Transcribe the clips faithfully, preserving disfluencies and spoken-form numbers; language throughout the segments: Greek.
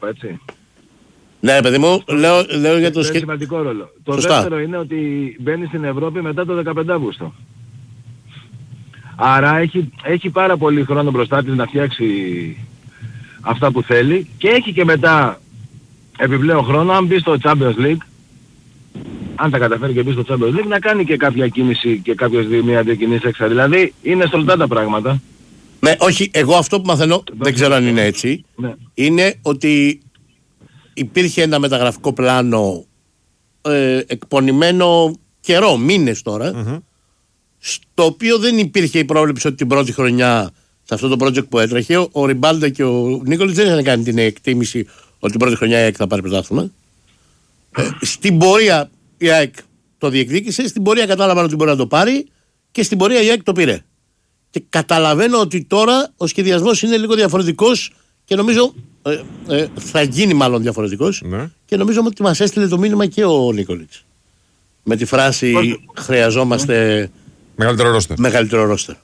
είπα, έτσι. Ναι, παιδί μου, λέω, λέω για το σκεπτικό. Σημαντικό ρόλο. Το Σωστά. δεύτερο είναι ότι μπαίνει στην Ευρώπη μετά το δεκαπέντε Αυγούστου. Άρα έχει, έχει πάρα πολύ χρόνο μπροστά της να φτιάξει αυτά που θέλει και έχει και μετά επιπλέον χρόνο, αν μπει στο Champions League, αν τα καταφέρει και μπει στο Champions League, να κάνει και κάποια κίνηση και κάποιες δύο-μία κινήσεις έξω. Δηλαδή είναι στολτά τα πράγματα. Ναι, όχι, εγώ αυτό που μαθαίνω, δεν ξέρω αν είναι έτσι, ναι. είναι ότι υπήρχε ένα μεταγραφικό πλάνο ε, εκπονημένο καιρό, μήνες τώρα, mm-hmm. στο οποίο δεν υπήρχε η πρόβλεψη ότι την πρώτη χρονιά σε αυτό το project που έτρεχε ο, ο Ριμπάλντα και ο Νίκολιτς δεν είχαν κάνει την εκτίμηση ότι την πρώτη χρονιά η ΑΕΚ θα πάρει πρωτάθλημα. Ε, στην πορεία η ΑΕΚ το διεκδίκησε, στην πορεία κατάλαβαν ότι μπορεί να το πάρει και στην πορεία η ΑΕΚ το πήρε. Και καταλαβαίνω ότι τώρα ο σχεδιασμός είναι λίγο διαφορετικός και νομίζω ε, ε, θα γίνει μάλλον διαφορετικός ναι. και νομίζω ότι μας έστειλε το μήνυμα και ο Νίκολιτς με τη φράση Πώς... χρειαζόμαστε μεγαλύτερο ρόστερ. μεγαλύτερο ρόστερ.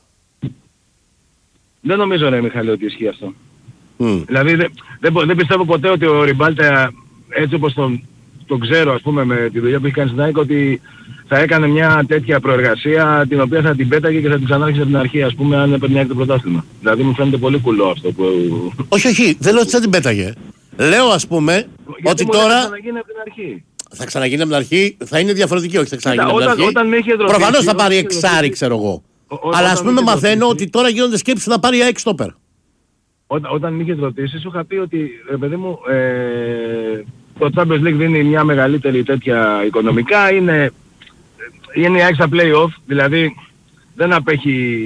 Δεν νομίζω ρε Μιχάλη ότι ισχύει αυτό. Mm. Δηλαδή δεν, δεν, δεν πιστεύω ποτέ ότι ο Ριμπάλτα έτσι όπως τον, τον ξέρω ας πούμε με τη δουλειά που έχει κάνει στην ΑΕΚ ότι θα έκανε μια τέτοια προεργασία την οποία θα την πέταγε και θα την ξανάρχισε από την αρχή ας πούμε αν έπαιρνε το πρωτάθλημα. Δηλαδή μου φαίνεται πολύ κουλό αυτό που... Όχι, όχι, δεν λέω ότι θα την πέταγε. Λέω ας πούμε γιατί ότι μου τώρα... θα ξαναγίνει από την αρχή. Θα ξαναγίνει από την αρχή, θα είναι διαφορετική, όχι θα ξαναγίνει από την όταν, αρχή. Όταν προφανώς θα πάρει εξάρι ξέρω εγώ. Ο, Αλλά ας πούμε μαθαίνω ότι τώρα γίνονται σκέψεις να πάρει ΑΕΚ στόπερ. Όταν, όταν με είχες ρωτήσει σου είχα πει ότι ρε παιδί μου ε, το Champions League δίνει μια μεγαλύτερη τέτοια οικονομικά, είναι, είναι η ΑΕΚ στα play-off, δηλαδή δεν απέχει,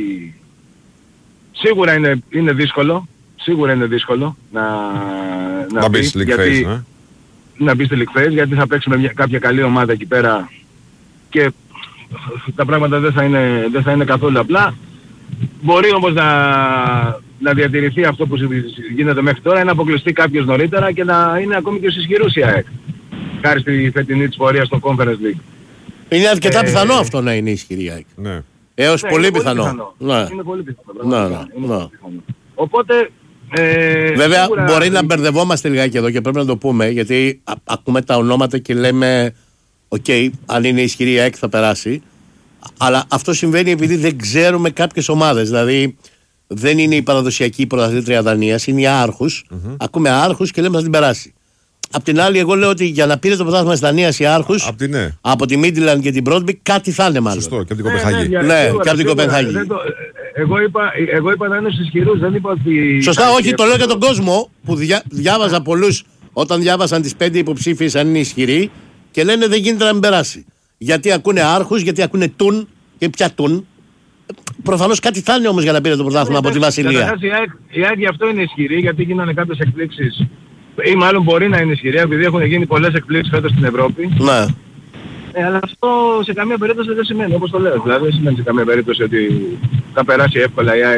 σίγουρα είναι, είναι δύσκολο, σίγουρα είναι δύσκολο να, να, να μπει στη League Phase, ναι. να μπει στη League Phase, γιατί θα παίξουμε μια, κάποια καλή ομάδα εκεί πέρα και τα πράγματα δεν θα είναι, δεν θα είναι καθόλου απλά. Μπορεί όμως να, να διατηρηθεί αυτό που γίνεται μέχρι τώρα, να αποκλειστεί κάποιος νωρίτερα και να είναι ακόμη και ως ισχυρούς η ΑΕΚ. Χάρη στη φετινή της πορεία στο Conference League. Είναι αρκετά ε, πιθανό ε, αυτό να είναι ισχυρή η ΑΕΚ. Ναι. Έως ναι, πολύ είναι πιθανό. Πολύ πιθανό. Ναι. Είναι πολύ πιθανό. Ναι, ναι, είναι ναι. πολύ πιθανό. Οπότε... Ε, Βέβαια σίγουρα... μπορεί να μπερδευόμαστε λιγάκι εδώ και πρέπει να το πούμε γιατί α, ακούμε τα ονόματα και λέμε οκ, okay, αν είναι ισχυρή η ΑΕΚ θα περάσει. Αλλά αυτό συμβαίνει επειδή δεν ξέρουμε κάποιες ομάδες. Δηλαδή δεν είναι η παραδοσιακή πρωταθλήτρια Δανίας, είναι η Άρχους. Mm-hmm. Ακούμε Άρχους και λέμε θα την περάσει. Απ' την άλλη, εγώ λέω ότι για να πήρε το πρωτάθλημα της Δανίας η Άρχους από, ναι. από τη Μίντιλαντ και την Μπρόντμπι κάτι θα είναι μάλλον. Σωστό, και από την Κοπενχάγη. Ναι, ναι, ναι, και από την Κοπενχάγη. Εγώ είπα, εγώ είπα να είναι στους ισχυρούς, δεν είπα ότι... Σωστά, όχι, το λέω για τον κόσμο που διά, διάβαζα πολλούς όταν διάβασαν τις πέντε υποψήφιες αν είναι ισχυροί και λένε δεν γίνεται να μην περάσει. Γιατί ακούνε Άρχους, γιατί ακούνε Τουν και πια Τουν. Προφανώς κάτι θα είναι όμως για να πήρε το πρωτάθλημα από τη Βασιλεία. Η ΑΕΚ γι' αυτό είναι ισχυρή, γιατί γίνανε κάποιες εκπλήξεις. Ή μάλλον μπορεί να είναι ισχυρή, επειδή έχουν γίνει πολλές εκπλήξεις φέτος στην Ευρώπη. Ναι. Ε, αλλά αυτό σε καμία περίπτωση δεν σημαίνει, όπως το λέω. Δηλαδή δεν σημαίνει σε καμία περίπτωση ότι θα περάσει εύκολα η ΑΕΚ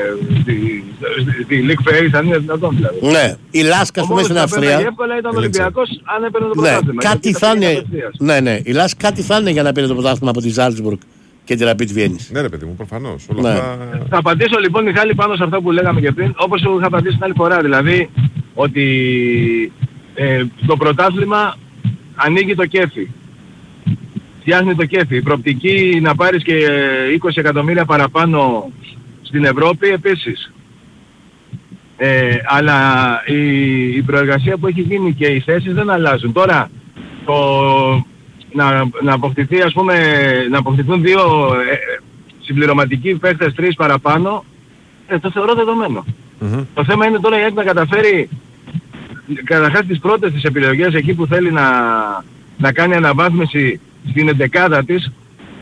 στη League Phase, αν είναι δυνατόν δηλαδή. Ναι, η Λάσκα, ας πούμε, στην Αυστρία. Ο εύκολα ήταν ο Ολυμπιακός αν έπαιρνε το πρωτάθλημα. Ναι, κάτι θα είναι. Ναι, ναι, η Λάσκα κάτι θα είναι για να πήρε το πρωτάθλημα από τη Ζάλτσμπουργκ και τη Rapid Βιέννης. Ναι ρε παιδί μου, προφανώς. Ναι. Αυτά... Θα απαντήσω λοιπόν Μιχάλη πάνω σε αυτά που λέγαμε και πριν, όπως είχα απαντήσει την άλλη φορά. Δηλαδή ότι ε, το πρωτάθλημα ανοίγει το κέφι. Φτιάχνει το κέφι. Η προοπτική να πάρεις και είκοσι εκατομμύρια παραπάνω στην Ευρώπη επίσης. Ε, αλλά η, η προεργασία που έχει γίνει και οι θέσεις δεν αλλάζουν. Τώρα το, να, να, αποκτηθεί, ας πούμε, να αποκτηθούν δύο ε, συμπληρωματικοί παίκτες, τρεις παραπάνω, ε, το θεωρώ δεδομένο. Mm-hmm. Το θέμα είναι τώρα η ΑΕΚ να καταφέρει καταρχάς τις πρώτες τις επιλογές εκεί που θέλει να, να κάνει αναβάθμιση στην εντεκάδα της,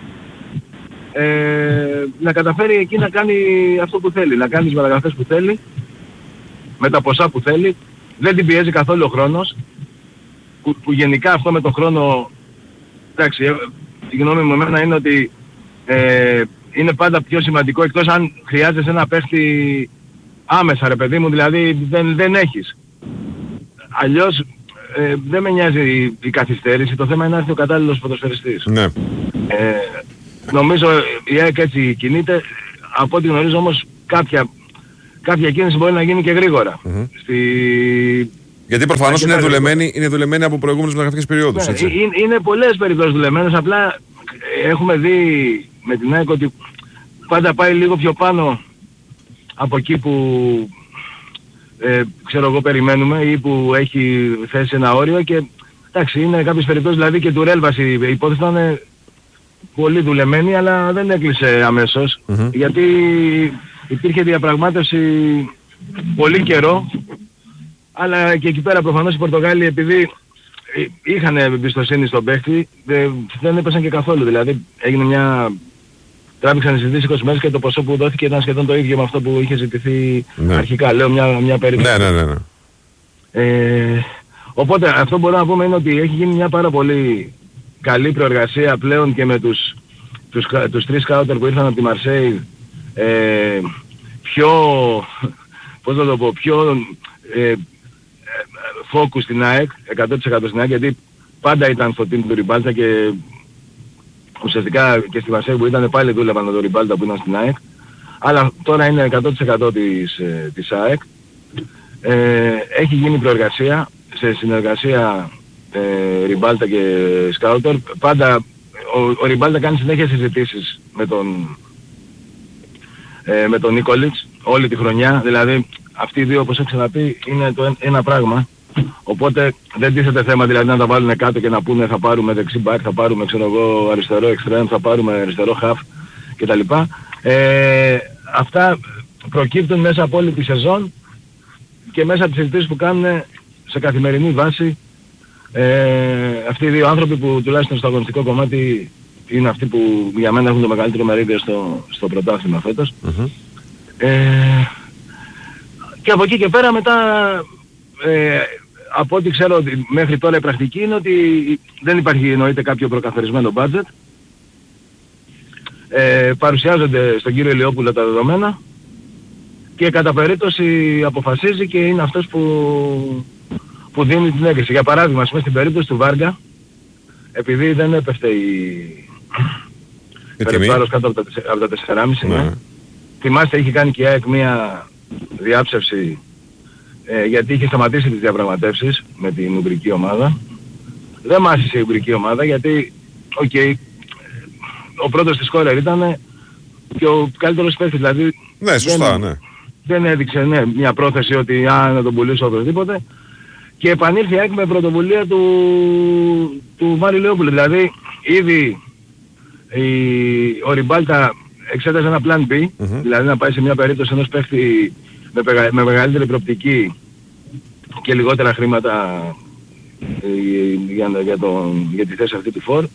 ε, να καταφέρει εκεί να κάνει αυτό που θέλει, να κάνει τις μεταγραφές που θέλει, με τα ποσά που θέλει, δεν την πιέζει καθόλου ο χρόνος, που, που γενικά αυτό με τον χρόνο, εντάξει, η γνώμη μου εμένα είναι ότι ε, είναι πάντα πιο σημαντικό, εκτός αν χρειάζεσαι ένα παίχτη άμεσα ρε παιδί μου, δηλαδή δεν, δεν έχεις. Αλλιώς ε, δεν με νοιάζει η καθυστέρηση, το θέμα είναι να έρθει ο κατάλληλος ποδοσφαιριστής. Ναι. Ε, νομίζω η ΑΕΚ έτσι κινείται, από ό,τι γνωρίζω όμως κάποια, κάποια κίνηση μπορεί να γίνει και γρήγορα. Mm-hmm. Στη, Γιατί προφανώς είναι δουλεμένοι, είναι δουλεμένοι από προηγούμενες μεταγραφικές περιόδους. Ναι, έτσι. είναι, είναι πολλές περιπτώσεις δουλεμένες, απλά έχουμε δει με την ΑΕΚ ότι πάντα πάει λίγο πιο πάνω από εκεί που ε, ξέρω εγώ περιμένουμε ή που έχει θέσει ένα όριο και εντάξει είναι κάποιες περιπτώσεις δηλαδή και του Ρέλβας η υπόθεση ήταν πολύ δουλεμένη αλλά δεν έκλεισε αμέσως mm-hmm. γιατί υπήρχε διαπραγμάτευση πολύ καιρό αλλά και εκεί πέρα προφανώς οι Πορτογάλοι επειδή είχαν εμπιστοσύνη στον παίχτη δεν έπεσαν και καθόλου δηλαδή έγινε μια τράβηξαν οι συζητήσεις είκοσι μέρες και το ποσό που δόθηκε ήταν σχεδόν το ίδιο με αυτό που είχε ζητηθεί ναι. αρχικά. Λέω μια, μια περίπτωση. Ναι, ναι, ναι. ναι. Ε, οπότε αυτό που μπορούμε να πούμε είναι ότι έχει γίνει μια πάρα πολύ καλή προεργασία πλέον και με τους, τους, τους τρεις σκάουτερ που ήρθαν από τη Μαρσέη ε, πιο, πώς θα το πω, πιο ε, focus στην ΑΕΚ, εκατό τοις εκατό στην ΑΕΚ γιατί πάντα ήταν στο team του Ριμπάλτα και ουσιαστικά και στη Μαρσέη που ήταν πάλι δούλευαν με τον Ριμπάλτα που ήταν στην ΑΕΚ αλλά τώρα είναι εκατό τοις εκατό της, της ΑΕΚ ε, έχει γίνει προεργασία σε συνεργασία ε, Ριμπάλτα και Σκάουτερ πάντα ο, ο Ριμπάλτα κάνει συνέχεια συζητήσεις με τον ε, με τον Νίκολιτς όλη τη χρονιά δηλαδή αυτοί οι δύο όπως έχω ξαναπεί είναι το ένα πράγμα οπότε δεν τίθεται θέμα δηλαδή να τα βάλουν κάτω και να πούνε θα πάρουμε δεξί μπακ, θα πάρουμε ξέρω εγώ αριστερό εξτρέμ, θα πάρουμε αριστερό χαφ κτλ. Ε, αυτά προκύπτουν μέσα από όλη τη σεζόν και μέσα από τις συζητήσεις που κάνουν σε καθημερινή βάση ε, αυτοί οι δύο άνθρωποι που τουλάχιστον στο αγωνιστικό κομμάτι είναι αυτοί που για μένα έχουν το μεγαλύτερο μερίδιο στο, στο πρωτάθλημα φέτος. Mm-hmm. Ε, και από εκεί και πέρα μετά ε, από ό,τι ξέρω ότι μέχρι τώρα η πρακτική είναι ότι δεν υπάρχει εννοείται κάποιο προκαθορισμένο budget. Ε, παρουσιάζονται στον κύριο Ηλιόπουλο τα δεδομένα και κατά περίπτωση αποφασίζει και είναι αυτός που, που δίνει την έγκριση. Για παράδειγμα, ας πούμε στην περίπτωση του Βάργα, επειδή δεν έπεφτε η περιπτώρος κάτω από τα, από τα τέσσερα κόμμα πέντε, ναι. Θυμάστε είχε κάνει και η ΑΕΚ μια διάψευση ε, γιατί είχε σταματήσει τις διαπραγματεύσεις με την Ουγγρική ομάδα. Δεν μ' άσησε η Ουγγρική ομάδα γιατί, οκ, okay, ο πρώτος της χώρα ήταν και ο καλύτερος παίκτης, δηλαδή ναι, σωστά, δεν, ναι. δεν έδειξε ναι, μια πρόθεση ότι α, να τον πουλήσω οπωσδήποτε και επανήλθε η ΑΕΚ με πρωτοβουλία του, του Μάριου Λεόπουλου. Δηλαδή ήδη η, ο Ριμπάλτα εξέτασε ένα plan B, mm-hmm. δηλαδή να πάει σε μια περίπτωση ενός παίκτη με, πεγα, με μεγαλύτερη προοπτική και λιγότερα χρήματα για, για, τον, για τη θέση αυτή του φορ.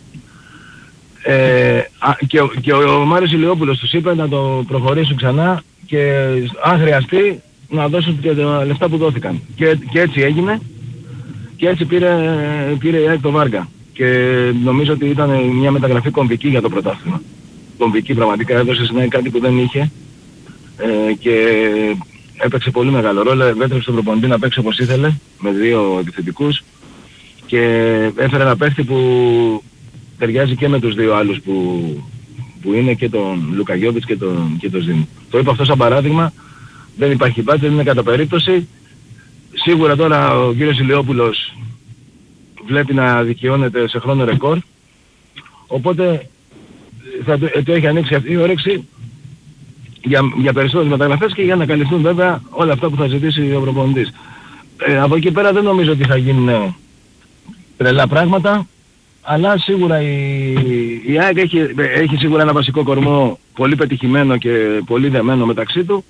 Ε, και, και ο, ο Μάριος Ηλιόπουλος τους είπε να το προχωρήσουν ξανά και αν χρειαστεί να δώσουν και τα λεφτά που δόθηκαν. Και, και έτσι έγινε και έτσι πήρε, πήρε η ΑΕΚ το Βάργα. Και νομίζω ότι ήταν μια μεταγραφή κομβική για το πρωτάθλημα. Κομβική πραγματικά έδωσε στην ΑΕΚ κάτι που δεν είχε ε, και έπαιξε πολύ μεγάλο ρόλο. Επέτρεψε τον προπονητή να παίξει όπως ήθελε με δύο επιθετικούς και έφερε ένα παίχτη που ταιριάζει και με τους δύο άλλους που, που είναι και τον Λουκαγιώβιτς και τον, και τον Ζήνη. Το είπα αυτό σαν παράδειγμα, δεν υπάρχει μπάτζετ, δεν είναι κατά περίπτωση. Σίγουρα τώρα ο κύριος Ηλιόπουλος βλέπει να δικαιώνεται σε χρόνο ρεκόρ, οπότε θα του, του έχει ανοίξει αυτή η όρεξη για, για περισσότερες μεταγραφές και για να καλυφθούν βέβαια όλα αυτά που θα ζητήσει ο προπονητής. Ε, από εκεί πέρα δεν νομίζω ότι θα γίνουν τρελά πράγματα. Αλλά σίγουρα η, η ΑΕΚ έχει, έχει σίγουρα ένα βασικό κορμό πολύ πετυχημένο και πολύ δεμένο μεταξύ του.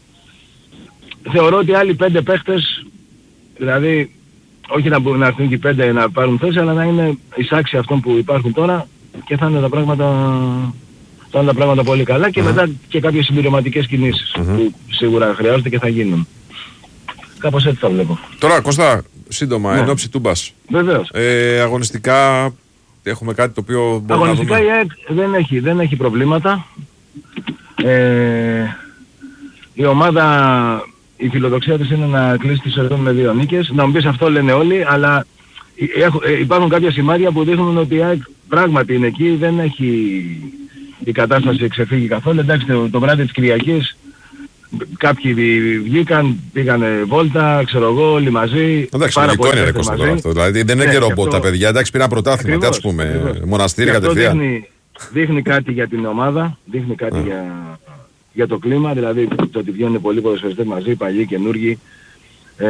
Θεωρώ ότι άλλοι πέντε παίχτες, δηλαδή όχι να, να έρθουν και πέντε να πάρουν θέση, αλλά να είναι εισάξια αυτών που υπάρχουν τώρα και θα είναι τα πράγματα, θα είναι τα πράγματα πολύ καλά και mm-hmm. μετά και κάποιες συμπληρωματικές κινήσεις mm-hmm. που σίγουρα χρειάζονται και θα γίνουν. Κάπως έτσι θα βλέπω. Τώρα Κώστα, σύντομα, ναι. εν ώψη Τούμπας. Βεβαίως. Ε, αγωνιστικά έχουμε κάτι το οποίο μπορούμε αγωνιστικά να δούμε. η ΑΕΚ δεν έχει, δεν έχει προβλήματα. Ε, η ομάδα, η φιλοδοξία της είναι να κλείσει τη σεζόν με δύο νίκες. Να μου πεις αυτό λένε όλοι, αλλά υπάρχουν κάποια σημάδια που δείχνουν ότι η ΑΕΚ πράγματι είναι εκεί, δεν έχει η κατάσταση ξεφύγει καθόλου. Εντάξει, το, το βράδυ της Κυριακής κάποιοι βγήκαν, πήγανε βόλτα, ξέρω εγώ, όλοι μαζί. Εντάξει, λογικό είναι Κώστα τώρα αυτό. Δηλαδή δεν είναι και ρομπότ τα παιδιά. Εντάξει, πήραν πρωτάθλημα. Τι ας πούμε, μοναστήρι κατευθείαν. Δείχνει, δείχνει κάτι για την ομάδα, δείχνει κάτι για, για το κλίμα. Δηλαδή το ότι βγαίνουν πολλοί ποδοσφαιριστές μαζί, παλιοί, καινούργοι. Ε,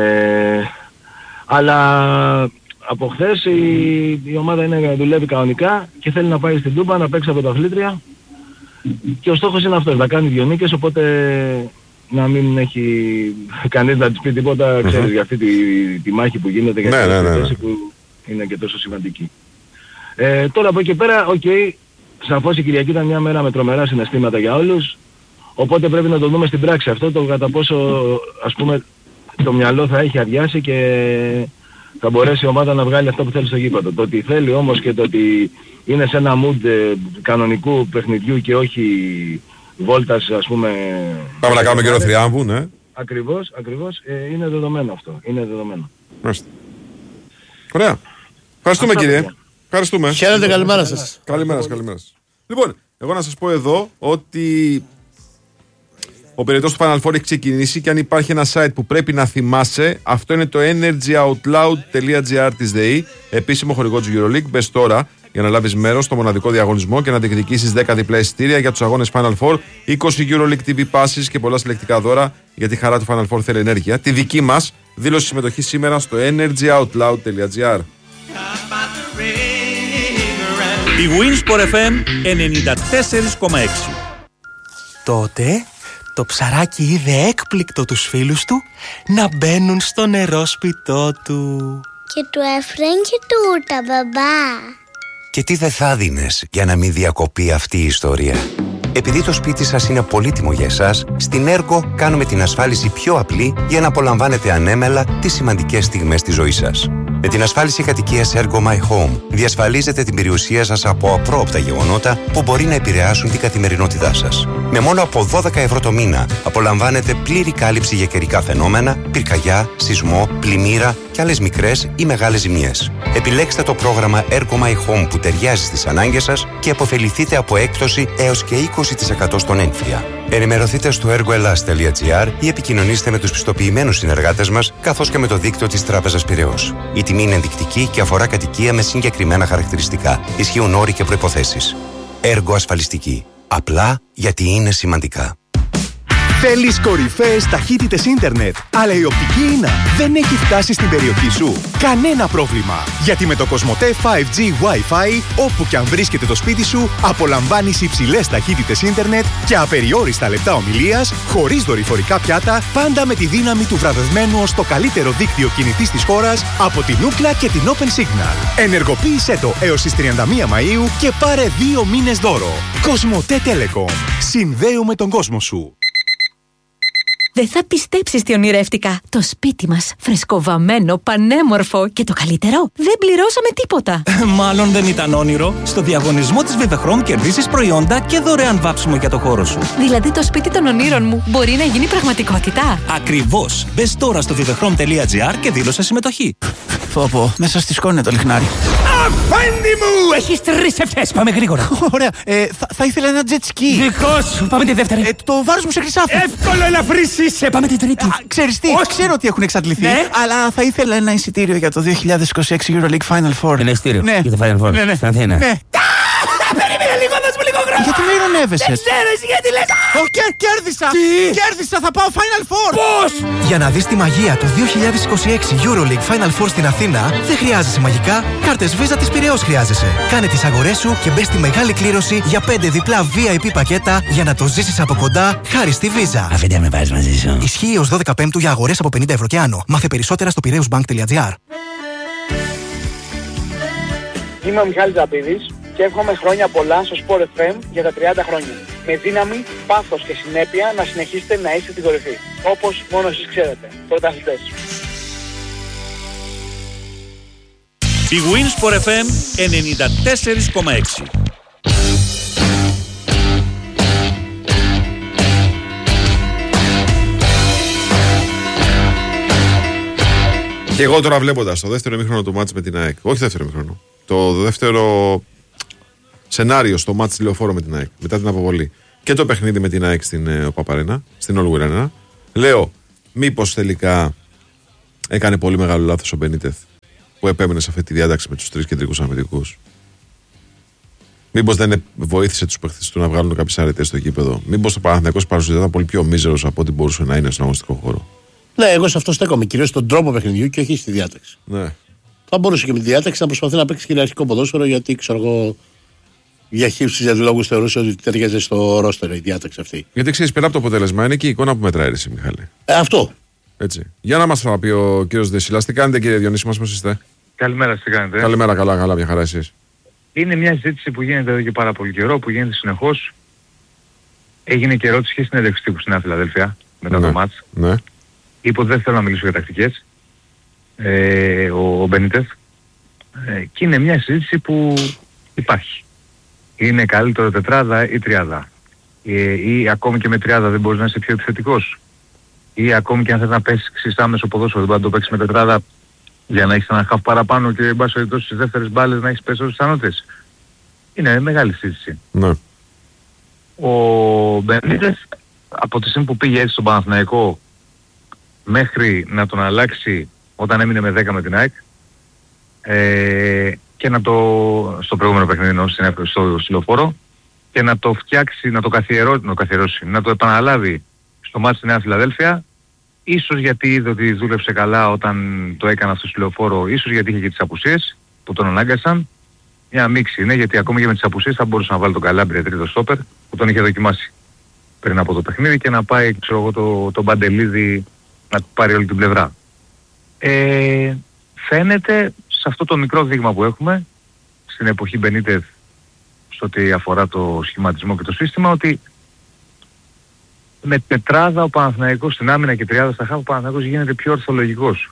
αλλά από χθες η, η ομάδα είναι, δουλεύει κανονικά και θέλει να πάει στην Τούμπα να παίξει από τα αθλήτρια. Και ο στόχος είναι αυτός, να κάνει δύο νίκες, οπότε να μην έχει κανείς να της πει τίποτα, mm-hmm. ξέρεις, για αυτή τη, τη μάχη που γίνεται, για ναι, αυτή ναι, τη ναι. θέση που είναι και τόσο σημαντική. Ε, τώρα από εκεί πέρα, οκ, okay, σαφώς η Κυριακή ήταν μια μέρα με τρομερά συναισθήματα για όλους, οπότε πρέπει να το δούμε στην πράξη αυτό, το κατά πόσο, ας πούμε, το μυαλό θα έχει αδειάσει και θα μπορέσει η ομάδα να βγάλει αυτό που θέλει στο γήπεδο. Το ότι θέλει όμως και το ότι είναι σε ένα mood ε, κανονικού παιχνιδιού και όχι βόλτας, ας πούμε... Πάμε να κάνουμε καιρό θριάμβου, ναι. Ακριβώς, ακριβώς, ε, είναι δεδομένο αυτό. Είναι δεδομένο. Μάλιστα. Ωραία. Ευχαριστούμε αυτά, κύριε. Παιδιά. Ευχαριστούμε. Χαίρετε, καλημέρα σας. Καλημέρα σας, καλημέρα σας. Λοιπόν, εγώ να σας πω εδώ ότι ο περιοδός του Final Four έχει ξεκινήσει και αν υπάρχει ένα site που πρέπει να θυμάσαι, αυτό είναι το energyoutloud.gr της ΔΕΗ, επίσημο χορηγό του EuroLeague. Μπες τώρα για να λάβεις μέρος στο μοναδικό διαγωνισμό και να διεκδικήσεις δέκα διπλά εισιτήρια για τους αγώνες Final Four, είκοσι EuroLeague τι βι passes και πολλά συλλεκτικά δώρα, γιατί η χαρά του Final Four θέλει ενέργεια. Τη δική μας δήλωση συμμετοχή σήμερα στο energyoutloud.gr. Η Winsport εφ εμ ενενήντα τέσσερα κόμμα έξι. Τότε το ψαράκι είδε έκπληκτο τους φίλους του να μπαίνουν στο νερόσπιτό του. Και του έφεραν και τούρτα, μπαμπά. Και τι δεν θα δίνες για να μην διακοπεί αυτή η ιστορία. Επειδή το σπίτι σας είναι πολύτιμο για εσάς, στην Ergo κάνουμε την ασφάλιση πιο απλή για να απολαμβάνετε ανέμελα τις σημαντικές στιγμές της ζωής σας. Με την ασφάλιση κατοικίας Ergo My Home διασφαλίζετε την περιουσία σας από απρόοπτα γεγονότα που μπορεί να επηρεάσουν την καθημερινότητά σας. Με μόνο από δώδεκα ευρώ το μήνα απολαμβάνετε πλήρη κάλυψη για καιρικά φαινόμενα, πυρκαγιά, σεισμό, πλημμύρα και άλλες μικρές ή μεγάλες ζημιές. Επιλέξτε το πρόγραμμα Ergo My Home που ταιριάζει στις ανάγκες σας και αποφεληθείτε από έκπτωση έως και είκοσι τοις εκατό στον έμφυα. Ενημερωθείτε στο ergoelas.gr ή επικοινωνήστε με τους πιστοποιημένους συνεργάτες μας, καθώς και με το δίκτυο της Τράπεζας Πειραιώς. Η τιμή είναι ενδεικτική και αφορά κατοικία με συγκεκριμένα χαρακτηριστικά. Ισχύουν όροι και προϋποθέσεις. Έργο ασφαλιστική. Απλά γιατί είναι σημαντικά. Θέλεις κορυφαίες ταχύτητες ίντερνετ, αλλά η οπτική ίνα δεν έχει φτάσει στην περιοχή σου? Κανένα πρόβλημα, γιατί με το Κοσμοτέ φάιβ τζι Wi-Fi, όπου και αν βρίσκεται το σπίτι σου, απολαμβάνεις υψηλές ταχύτητες ίντερνετ και απεριόριστα λεπτά ομιλίας, χωρίς δορυφορικά πιάτα, πάντα με τη δύναμη του βραβευμένου ως το καλύτερο δίκτυο κινητής της χώρας από την Ookla και την Open Signal. Ενεργοποίησέ το έως τις τριάντα μία Μαΐου και πάρε δύο μήνες δώρο. Κοσμοτέ Telecom. Συνδέουμε τον κόσμο σου. Δεν θα πιστέψεις τι ονειρεύτηκα. Το σπίτι μας, φρεσκοβαμμένο, πανέμορφο και το καλύτερο, δεν πληρώσαμε τίποτα. Μάλλον δεν ήταν όνειρο. Στο διαγωνισμό της Vivechrom κερδίσεις προϊόντα και δωρεάν βάψιμο για το χώρο σου. Δηλαδή το σπίτι των ονείρων μου μπορεί να γίνει πραγματικότητα. Ακριβώς. Μπες τώρα στο vivechrom.gr και δήλωσε συμμετοχή. Πω πω, μέσα στη σκόνη το λιχνάρι. Αφέντη μου! Έχεις τρεις ευτές. Πάμε γρήγορα. Ωραία. Ε, θα, θα ήθελα ένα jet ski. Δικό σου. Πάμε τη δεύτερη. Ε, το βάρος μου σε χρυσάφι. Εύκολο, ελαφρύς είσαι. Πάμε τη τρίτη. Α, ξέρεις τι, όχι. Ξέρω ότι έχουν εξαντληθεί. Ναι. Αλλά θα ήθελα ένα εισιτήριο για το δύο χιλιάδες είκοσι έξι EuroLeague Final Four. Ένα εισιτήριο ναι. για το Final Four. Ναι, ναι. Στην Αθήνα. Ναι. Περίμενε λίγο, δώσ' μου λίγο χρόνο. Γιατί με ειρωνεύεσαι? Δεν ξέρω εσύ γιατί λες. Ω, κέρδισα. Τι? Κέρδισα, θα πάω Final Four. Πώς? Για να δεις τη μαγεία του δύο χιλιάδες είκοσι έξι EuroLeague Final Four στην Αθήνα, δεν χρειάζεσαι μαγικά. Κάρτες Visa της Πειραιώς χρειάζεσαι. Κάνε τις αγορές σου και μπες στη μεγάλη κλήρωση για πέντε διπλά βι άι πι πακέτα για να το ζήσεις από κοντά χάρη στη Visa. Αφέντη με πάρεις μαζί σου. Ισχύει ως δώδεκα Πέμπτου για αγορές από πενήντα ευρώ και άνω. Μάθε περισσότερα στο πειραιωσbank.gr. Είμαι ο Μιχάλης Ζαπίδης και εύχομαι χρόνια πολλά στο Sport εφ εμ για τα τριάντα χρόνια. Με δύναμη, πάθος και συνέπεια να συνεχίσετε να είστε στην κορυφή. Όπως μόνο εσείς ξέρετε. Πρωταθλητές. Η Winsport εφ εμ ενενήντα τέσσερα κόμμα έξι. Και εγώ τώρα βλέποντας το δεύτερο ημίχρονο του μάτς με την ΑΕΚ, όχι το δεύτερο ημίχρονο, το δεύτερο σενάριο στο μάτς Λεωφόρο με την ΑΕΚ, μετά την αποβολή, και το παιχνίδι με την ΑΕΚ στην ε, Παπαρένα, στην All Arena. Λέω, μήπως τελικά έκανε πολύ μεγάλο λάθος ο Μπενίτεθ που επέμενε σε αυτή τη διάταξη με τους τρεις κεντρικούς αμυντικούς. Μήπως δεν βοήθησε τους παίχτες του να βγάλουν κάποιες αρετές στο γήπεδο. Μήπως ο Παναθηναϊκός παρουσιαζόταν ήταν πολύ πιο μίζερος από ό,τι μπορούσε να είναι στον αγωνιστικό χώρο. Ναι, εγώ σε αυτό στέκομαι. Κυρίως στον τρόπο παιχνιδιού και όχι στη διάταξη. Ναι. Θα μπορούσε και με τη διάταξη να προσπαθεί να παίξει κυριαρχικό ποδόσφαιρο, γιατί ξέρω εγώ για χύψη για λόγους θεωρούσε ότι ταιριάζει στο ρόστερ η διάταξη αυτή. Γιατί ξέρεις, πέρα από το αποτέλεσμα είναι και η εικόνα που μετράει, εσύ, Μιχάλη. Ε, αυτό. Έτσι. Για να μας θα πει ο κύριος Δεσίλας, τι κάνετε, κύριε Διονύση μας, πώς είστε? Καλημέρα, τι κάνετε? Καλημέρα, καλά, καλά, μια χαρά εσείς. Είναι μια συζήτηση που γίνεται εδώ και πάρα πολύ καιρό, που γίνεται συνεχώς. Έγινε και ερώτηση και στην συνέντευξη τύπου στην Νέα Φιλαδέλφια μετά ναι. το μάτς. Ναι. Είπε ότι δεν θέλω να μιλήσω για τακτικές. Ε, ο, ο Μπενίτεθ. Ε, και είναι μια συζήτηση που υπάρχει. Είναι καλύτερο τετράδα ή τριάδα. Ε, ή ακόμη και με τριάδα δεν μπορείς να είσαι πιο επιθετικός. Ή ακόμη και αν θες να παίξεις άμεσο ποδόσφαιρο, δεν μπορεί να το παίξεις με τετράδα για να έχεις ένα χαφ παραπάνω και εν πάση περιπτώσει στις δεύτερες μπάλες να έχεις περισσότερες πιθανότητες. Είναι μεγάλη συζήτηση. Ναι. Ο Μπενίτεθ από τη στιγμή που πήγε έτσι στον Παναθηναϊκό μέχρι να τον αλλάξει όταν έμεινε με δέκα με την ΑΕΚ ε, και να το, στο προηγούμενο παιχνίδι στο Συλλοφόρο και να το φτιάξει, να το καθιερώσει, να το, καθιερώσει, να το επαναλάβει στο μάτι στη Νέα Φιλαδέλφια, ίσως γιατί είδε ότι δούλεψε καλά όταν το έκανα στο Συλλοφόρο, ίσως γιατί είχε και τις απουσίες που τον ανάγκασαν. Μια μίξη είναι, γιατί ακόμη και με τις απουσίες θα μπορούσε να βάλει τον Καλάμπρια τρίτο στόπερ που τον είχε δοκιμάσει πριν από το παιχνίδι και να πάει, ξέρω εγώ, το, το Μπαντελίδη να πάρει όλη την πλευρά. Ε, φαίνεται σε αυτό το μικρό δείγμα που έχουμε στην εποχή Μπενίτεθ στο ότι αφορά το σχηματισμό και το σύστημα, ότι με τετράδα ο Παναθηναϊκός στην άμυνα και τριάδα στα χάφη, ο Παναθηναϊκός γίνεται πιο ορθολογικός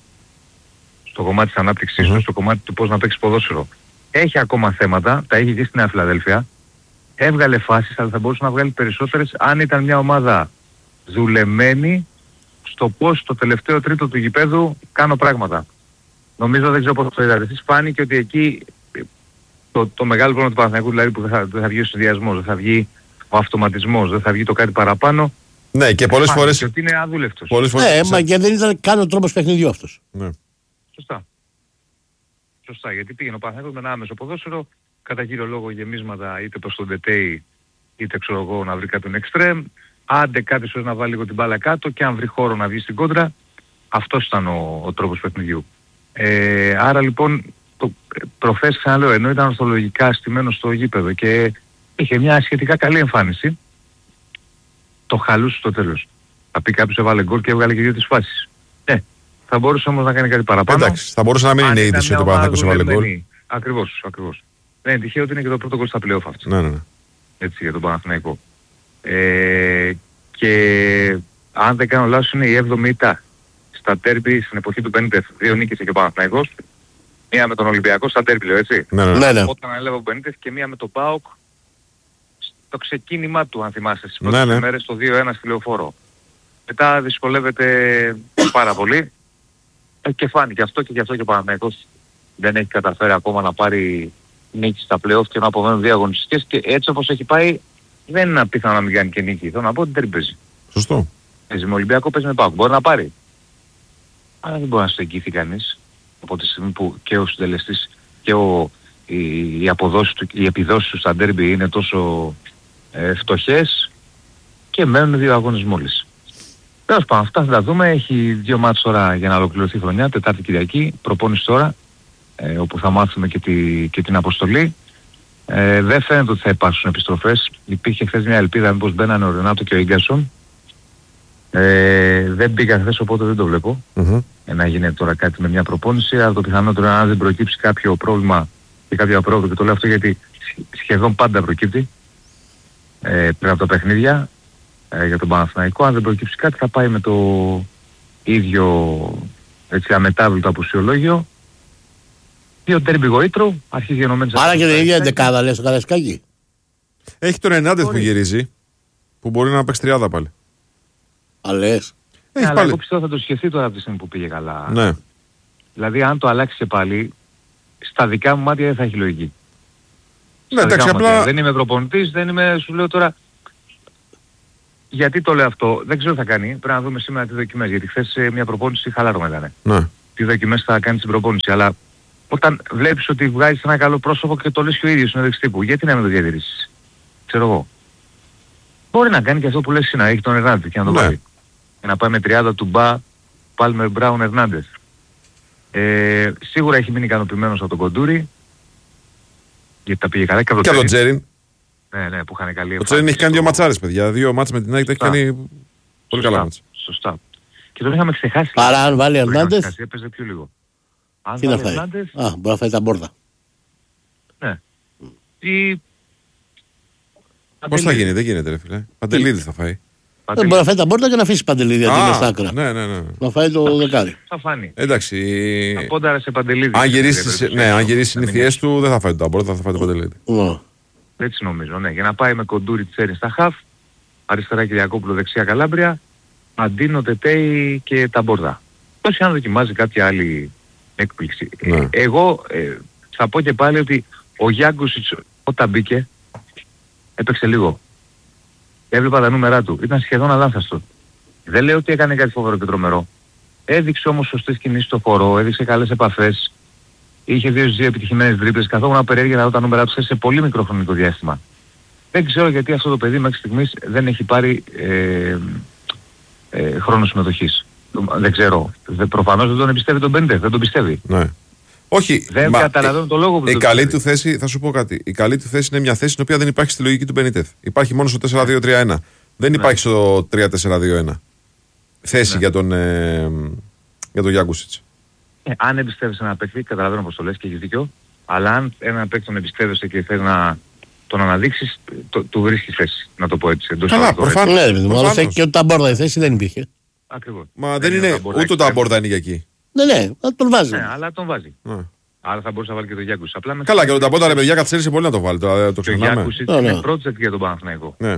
στο κομμάτι της ανάπτυξης, mm-hmm. στο κομμάτι του πώς να παίξει ποδόσφαιρο. Έχει ακόμα θέματα, τα έχει και στη Νέα Φιλαδέλφια. Έβγαλε φάσεις, αλλά θα μπορούσε να βγάλει περισσότερες αν ήταν μια ομάδα δουλεμένη στο πώς το τελευταίο τρίτο του γηπέδου κάνω πράγματα. Νομίζω, δεν ξέρω πώς το είδατε εσείς, φάνηκε ότι εκεί το, το μεγάλο πρόβλημα του Παναθηναϊκού, δηλαδή που δεν θα, δεν θα βγει ο συνδυασμός, δεν θα βγει ο αυτοματισμός, δεν θα βγει το κάτι παραπάνω. Ναι, και πολλές φορές. Ότι είναι αδούλευτος. Πολλές φορές. Ναι, μα και δεν ήταν καν ο τρόπος παιχνιδιού αυτός. Ναι. Σωστά. Σωστά, γιατί πήγαινε ο Παναθηναϊκός με ένα άμεσο ποδόσφαιρο, κατά κύριο λόγο γεμίσματα είτε προς τον Ντετέι, είτε ξέρω εγώ να βρει κάποιον εξτρέμ, άντε κάποιος να βάλει λίγο την μπάλα κάτω και αν βρει χώρο να βγει στην κόντρα, αυτός ήταν ο, ο τρόπος παιχνιδιού. Ε, άρα λοιπόν, το, προφές ξαναλέω, ενώ ήταν ορθολογικά στημένο στο γήπεδο και είχε μια σχετικά καλή εμφάνιση, το χαλούσε στο τέλος. Θα πει κάποιος έβαλε γκολ και έβγαλε και δύο τις φάσεις. Ναι, θα μπορούσε όμως να κάνει κάτι παραπάνω. Εντάξει, θα μπορούσε να μην είναι είδηση ότι ο Παναθηναϊκός έβαλε γκολ. Ακριβώς, ακριβώς. Δεν είναι τυχαίο ότι είναι και το πρώτο γκολ στα play-off αυτό. Ναι, ναι, ναι. Έτσι, για τον Παναθηναϊκό. Ε, και αν δεν κάνω λάθος είναι η έβδομη ήττα στα τέρμπι στην εποχή του Μπενίτεθ. Δύο νίκησε και ο Παναθηναϊκός. Μία με τον Ολυμπιακό στα τέρμπι, λέω έτσι. Ναι, ναι, ναι. Όταν έλαβε ο Μπενίτεθ και μία με τον ΠΑΟΚ στο ξεκίνημά του, αν θυμάστε, στις πρώτες ναι, ναι. μέρες το δύο ένα στη Λεωφόρο. Μετά δυσκολεύεται πάρα πολύ ε, και φάνηκε αυτό και γι' αυτό και ο Παναθηναϊκός δεν έχει καταφέρει ακόμα να πάρει νίκη στα play-off και να αποβαίνουν δύο αγωνιστικές και έτσι όπως έχει πάει δεν είναι απίθανο να μην κάνει και νίκη. Θέλω να πω ότι δεν παίζει. Σωστό. Παίζει με Ολυμπιακό, παίζει με ΠΑΟΚ. Μπορεί να πάρει. Αλλά δεν μπορεί να στο εγγύθει κανείς από τη στιγμή που και ο συντελεστής και ο, οι, οι αποδόσεις του, οι επιδόσεις του στα ντέρμπι είναι τόσο ε, φτωχές και μένουν δύο αγώνες μόλις. Τέλος πάντων, αυτά θα τα δούμε. Έχει δύο μάτς τώρα για να ολοκληρωθεί η χρονιά, Τετάρτη Κυριακή, προπόνηση τώρα, ε, όπου θα μάθουμε και, τη, και την αποστολή. Ε, δεν φαίνεται ότι θα υπάρξουν επιστροφές. Υπήρχε χθες μια ελπίδα μήπως μπαίνανε ο Ρενάτο και ο Ίγκασον. Ε, δεν πήγα χθες, οπότε δεν το βλέπω. Mm-hmm. Ε, να γίνει τώρα κάτι με μια προπόνηση, αλλά το πιθανότερο είναι αν δεν προκύψει κάποιο πρόβλημα και κάποιο απρόβλεπτο, και το λέω αυτό γιατί σχεδόν πάντα προκύπτει ε, πριν από τα παιχνίδια ε, για τον Παναθηναϊκό. Αν δεν προκύψει κάτι θα πάει με το ίδιο έτσι αμετάβλητο απουσιολόγιο. Δύο τέρμπι γοήτρου, αρχίζει γενομένες. Άρα και την ίδια δεκάδα λες το Καραϊσκάκη. Έχει τον Ενάντεθ που γυρίζει, που μπορεί να παίξει τριάδα πάλι. Αλές. Ναι, αλλά εγώ πιστεύω θα το σκεφτεί τώρα από τη στιγμή που πήγε καλά. Ναι. Δηλαδή αν το αλλάξει και πάλι, στα δικά μου μάτια δεν θα έχει λογική. Ναι, εντάξει, απλά... Δεν είμαι προπονητής, δεν είμαι, σου λέω τώρα, γιατί το λέω αυτό, δεν ξέρω τι θα κάνει. Πρέπει να δούμε σήμερα τι δοκιμές. Γιατί χθες μια προπόνηση χαλάρωμα ήταν. Ναι. Τι δοκιμές θα κάνει στην προπόνηση. Αλλά όταν βλέπεις ότι βγάζεις ένα καλό πρόσωπο και το λες και ο ίδιος συνέντευξη τύπου, γιατί να μην το διατηρήσεις? Ξέρω εγώ. Μπορεί να κάνει και αυτό που λες εσύ, να έχει τον Ερνάντες και να το Ναι. βάλει. Και να πάει με τριάντα του Μπα, Πάλμερ, Μπράουν, Ερνάντες. Ε, σίγουρα έχει μείνει ικανοποιημένος από τον Κοντούρη. Γιατί τα πήγε καλά και από Και τον από τον Τζέριν. Ναι, ναι, που είχαν καλή Ο Τζέριν έχει κάνει δύο ματσάρες, παιδιά. Δύο μάτς με την ΑΕΚ, έχει κάνει πολύ καλά μάτς. Σωστά. Και τον είχαμε ξεχάσει. Παρά αν βάλει Ερνάντες. Έπαιζε πιο λίγο. Αν Τι να βάλει φάει? Ερνάντες, Α, μπορεί να φάει τα μπόρδα. ναι. Τι... Πώς θα γίνει, δεν γίνεται ρε φίλε. Παντελίδης θα φάει. Δεν μπορεί να φάει τα μπόρδα και να αφήσει Παντελίδη αντί Α, να στα άκρα. Ναι, ναι, ναι. Να φάει το δεκάρι. Θα φάνει. Εντάξει. Θα πόνταρε σε Παντελίδη. Αν γυρίσει τις- ναι, αν γυρίσει τις συνήθειές του, δεν θα φάει τον Ταμπόρτα, θα φάει τον Παντελίδη. Ναι. Έτσι νομίζω, ναι. Για να πάει με Κοντούρη Τσέριν στα χαφ, αριστερά Κυριακόπουλο, δεξιά Καλάμπρια, Αντίνο, Τετέι και Ταμπόρδα. Πώς αν δοκιμάζει κάποια άλλη έκπληξη. Ναι. Ε, εγώ ε, θα πω και πάλι ότι ο Γιάνκουσιτς όταν μπήκε έπαιξε λίγο. Έβλεπα τα νούμερά του. Ήταν σχεδόν αλάνθαστο. Δεν λέω ότι έκανε κάτι φοβερό και τρομερό. Έδειξε όμως σωστές κινήσεις στο χώρο, έδειξε καλές επαφές. Είχε δύο δύο επιτυχημένες τρίπλες. Καθόμουν περίεργα να δω τα νούμερα του σε πολύ μικρό χρονικό διάστημα. Δεν ξέρω γιατί αυτό το παιδί μέχρι στιγμής δεν έχει πάρει ε, ε, χρόνο συμμετοχής. Δεν ξέρω. Δεν, προφανώς δεν τον εμπιστεύει τον Μπέντε. Δεν τον πιστεύει. Ναι. Όχι, δεν μα, καταλαβαίνω το λόγο που η το καλή πιστεύει. του θέση, θα σου πω κάτι. Η καλή του θέση είναι μια θέση στην οποία δεν υπάρχει στη λογική του Μπενίτεθ. Υπάρχει μόνο στο τέσσερα δύο τρία ένα. Δεν υπάρχει στο τρία τέσσερα δύο ένα. Θέση Ναι. για τον, ε, για τον Γιάνκουσιτς. Ε, αν εμπιστεύεσαι ένα παίκτη, καταλαβαίνω πως το λες και έχεις δίκιο. Αλλά αν ένα παίκτη τον εμπιστεύεσαι και θες να τον αναδείξεις, το, του βρίσκεις θέση. Να το πω έτσι. Εντός Καλά, αυτού, προφανώς. έτσι. Ναι, παιδί μου, αλλά θε- και ότι τα μπόρδα η θέση δεν υπήρχε. Ακριβώς. Μα δεν είναι, ούτε τα Ταμπόρδα είναι για εκεί. Ναι, ναι, αλλά τον βάζει. Ναι, αλλά τον βάζει. Ναι. Άρα θα μπορούσε να βάλει και τον Γιάνκουσιτς. Απλά με Καλά, και τον Ταμπόρδα ρε παιδιά καθυστέρησε πολύ να το βάλει. Τώρα το Και ο ξεχνάμε. Γιάνκουσιτς Ναι, ναι. είναι project για τον Παναθηναϊκό. Ναι,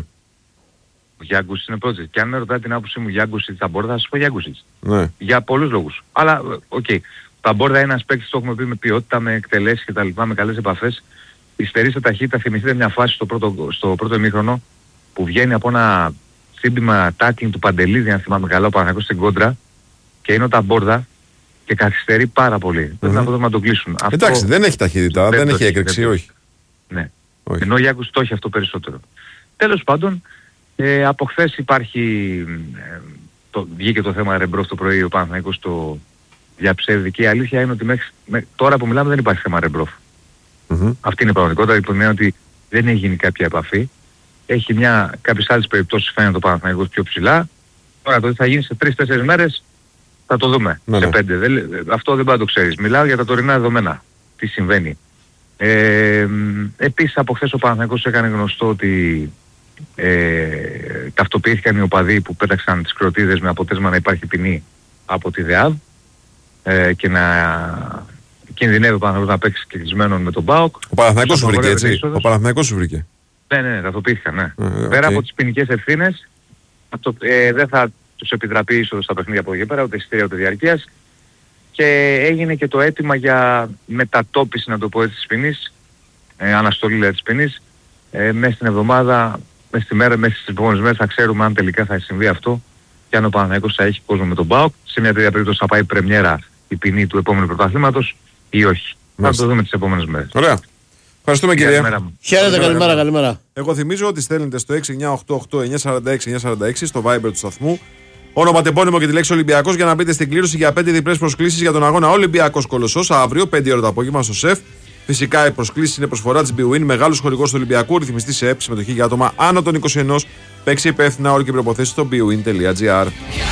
Ο Γιάνκουσιτς είναι project. Και αν με ρωτάτε την άποψή μου Γιάνκουσιτς τα μπόρδα, θα σας πω Γιάνκουσιτς. ναι. Για πολλούς λόγους. Αλλά, ε, οκ. Τα μπόρδα είναι ένας παίκτης, το έχουμε πει, με ποιότητα, με εκτελέσεις κτλ. Με καλές επαφές. Υστερεί σε ταχύτητα. Θυμηθείτε μια φάση στο πρώτο, στο πρώτο ημίχρονο που βγαίνει από ένα σύμπημα tackling του Παντελίδη, αν θυμάμαι καλά, ο Παναθηναϊκός στην κόντρα και είναι ο Ταμπόρδα και καθυστερεί πάρα πολύ. Πρέπει να μπορούμε να το κλείσουν. Αυτό Εντάξει, δεν έχει ταχύτητα, δεν, δεν το έχει έχει, έκρηξη, δεν το όχι. Ναι. όχι. Ενώ ο Γιάνκους το έχει αυτό περισσότερο. Τέλος πάντων, ε, από χθες υπάρχει, ε, το, βγήκε το θέμα Ρεμπρόφ το πρωί, ο Παναθηναϊκός το διαψεύδει και η αλήθεια είναι ότι μέχρι, με, τώρα που μιλάμε δεν υπάρχει θέμα Ρεμπρόφ. Mm-hmm. Αυτή είναι η πραγματικότητα, υπό ότι δεν έχει γίνει κάποια επαφή. Έχει μια, κάποιες άλλες περιπτώσεις φαίνεται το Παναθηναϊκός πιο ψηλά. Τώρα το τι θα γίνει σε τρεις τέσσερις μέρες θα το δούμε. Ναι, σε ναι. πέντε. Δεν, αυτό δεν πάει να το ξέρεις. Μιλάω για τα τωρινά δεδομένα. Τι συμβαίνει. Ε, επίσης από χθες ο Παναθηναϊκός έκανε γνωστό ότι ε, ταυτοποιήθηκαν οι οπαδοί που πέταξαν τις κροτίδες με αποτέλεσμα να υπάρχει ποινή από τη ΔΕΑΒ ε, και να κινδυνεύει ο Παναθηναϊκός να παίξει κλεισμένον με τον ΠΑΟΚ. Ο Παναθηναϊκός σου βρήκε Απαγορεύεται έτσι. είσοδος. Ο Παναθηναϊκός σου βρήκε. Ναι, ναι, ταυτοποιήθηκαν, ναι. Ε, Πέρα οκ. από τις ποινικές ευθύνες, αυτό, ε, δεν θα τους επιτραπεί είσοδος στα παιχνίδια από εκεί πέρα, ούτε εισιτήρια ούτε διαρκείας. Και έγινε και το αίτημα για μετατόπιση, να το πω έτσι, της ποινής, ε, αναστολή δηλαδή της ποινής, ε, μέσα στην εβδομάδα, μέσα στη μέρα, μέσα στις επόμενες μέρες θα ξέρουμε αν τελικά θα συμβεί αυτό και αν ο Παναθηναϊκός θα έχει κόσμο με τον ΠΑΟΚ. Σε μια τέτοια περίπτωση θα πάει πρεμιέρα η ποινή του επόμενου πρωταθλήματος ή όχι. Θα το δούμε τις επόμενες μέρες. Ωραία. Ευχαριστούμε κύριε. Καλημέρα μου. Χαίρετε, καλημέρα, καλημέρα. Εγώ θυμίζω ότι στέλνετε στο έξι εννιά οκτώ οκτώ εννιά τέσσερα έξι εννιά τέσσερα έξι στο Viber του σταθμού όνομα, τεπώνυμο και τη λέξη Ολυμπιακός για να μπείτε στην κλήρωση για πέντε διπλές προσκλήσεις για τον αγώνα Ολυμπιακός Κολοσσός αύριο πέντε ώρα το απόγευμα στο ΣΕΦ. Φυσικά οι προσκλήσεις είναι προσφορά της BWIN, μεγάλος χορηγός του Ολυμπιακού, ρυθμιστή σε ΕΠ, συμμετοχή για άτομα άνω των είκοσι ένα. Παίξει υπεύθυνα, όροι και προποθέσεις στο bwin τελεία gr.